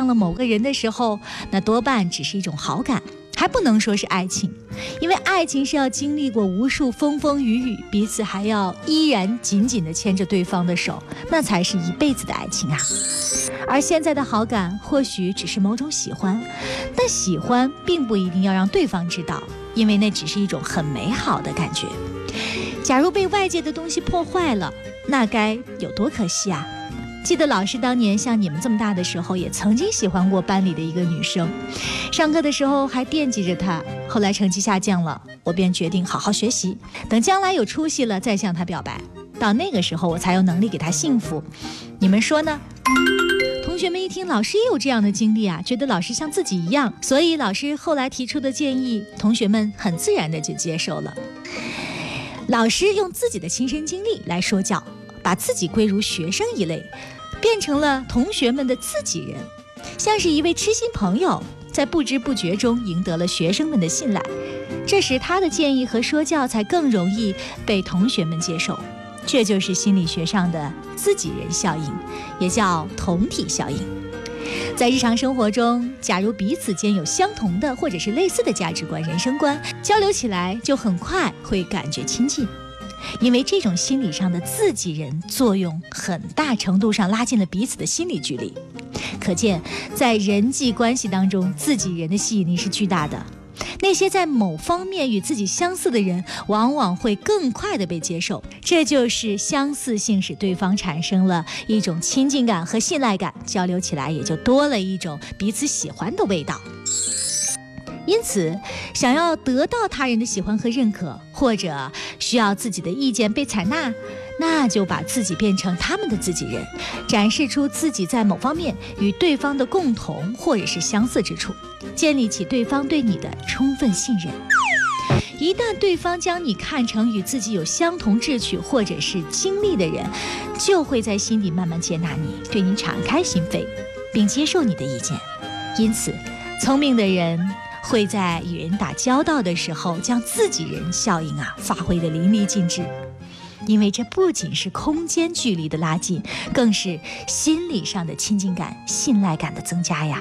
上了某个人的时候，那多半只是一种好感，还不能说是爱情，因为爱情是要经历过无数风风雨雨，彼此还要依然紧紧地牵着对方的手，那才是一辈子的爱情啊。而现在的好感或许只是某种喜欢，但喜欢并不一定要让对方知道，因为那只是一种很美好的感觉。假如被外界的东西破坏了，那该有多可惜啊。记得老师当年像你们这么大的时候，也曾经喜欢过班里的一个女生，上课的时候还惦记着她，后来成绩下降了，我便决定好好学习，等将来有出息了再向她表白，到那个时候我才有能力给她幸福。你们说呢？同学们一听老师也有这样的经历啊，觉得老师像自己一样，所以老师后来提出的建议，同学们很自然的就接受了。老师用自己的亲身经历来说教，把自己归入学生一类，变成了同学们的自己人，像是一位知心朋友，在不知不觉中赢得了学生们的信赖，这时他的建议和说教才更容易被同学们接受。这就是心理学上的自己人效应，也叫同体效应。在日常生活中，假如彼此间有相同的或者是类似的价值观、人生观，交流起来就很快会感觉亲近，因为这种心理上的自己人作用很大程度上拉近了彼此的心理距离。可见在人际关系当中，自己人的吸引力是巨大的，那些在某方面与自己相似的人往往会更快地被接受，这就是相似性使对方产生了一种亲近感和信赖感，交流起来也就多了一种彼此喜欢的味道。因此想要得到他人的喜欢和认可，或者需要自己的意见被采纳，那就把自己变成他们的自己人，展示出自己在某方面与对方的共同或者是相似之处，建立起对方对你的充分信任。一旦对方将你看成与自己有相同志趣或者是经历的人，就会在心底慢慢接纳你，对你敞开心扉，并接受你的意见。因此聪明的人会在与人打交道的时候，将自己人效应发挥得淋漓尽致，因为这不仅是空间距离的拉近，更是心理上的亲近感、信赖感的增加呀。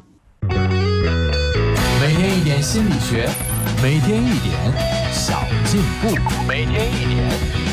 每天一点心理学，每天一点小进步，每天一点